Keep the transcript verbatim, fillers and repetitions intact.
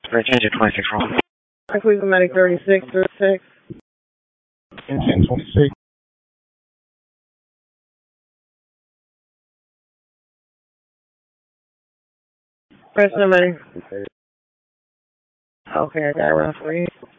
Virginia twenty-six roll. Cleveland Medic thirty-six, thirty-six. ten twenty-six. Press number. Okay, I got a referee.